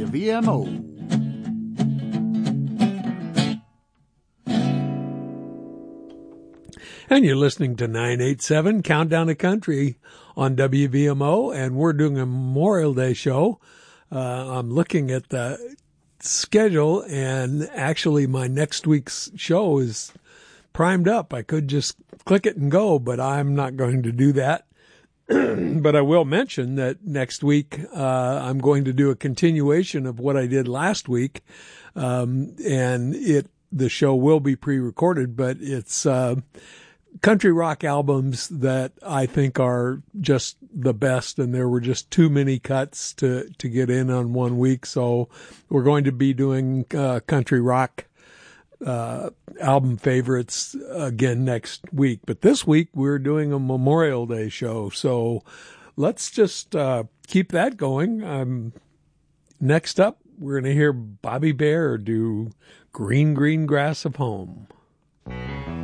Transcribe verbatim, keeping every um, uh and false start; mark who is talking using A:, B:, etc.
A: V M O.
B: And you're listening to nine eighty-seven Countdown to Country on W V M O, and we're doing a Memorial Day show. Uh, I'm looking at the schedule, and actually my next week's show is primed up. I could just click it and go, but I'm not going to do that. But I will mention that next week uh, I'm going to do a continuation of what I did last week, um, and it the show will be pre-recorded, but it's uh, country rock albums that I think are just the best, and there were just too many cuts to, to get in on one week. So we're going to be doing uh, country rock uh, album favorites again next week. But this week we're doing a Memorial Day show. So let's just uh, keep that going. Um, next up, we're going to hear Bobby Bare do Green, Green Grass of Home.